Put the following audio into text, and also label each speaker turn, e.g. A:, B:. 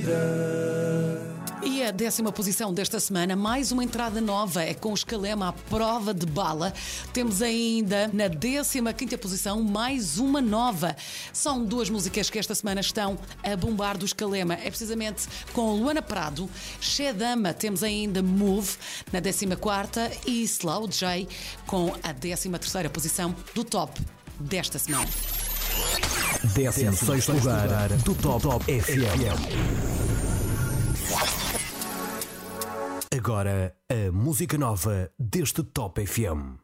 A: E a 10ª posição desta semana, mais uma entrada nova, é com o Escalema à prova de bala. Temos ainda na 15ª posição mais uma nova. São duas músicas que esta semana estão a bombar do Escalema. É precisamente com Luana Prado, Shedama. Temos ainda Move na 14ª e Slow J com a 13ª posição do top desta semana.
B: 16º lugar do Top FM. Agora, a música nova deste Top FM.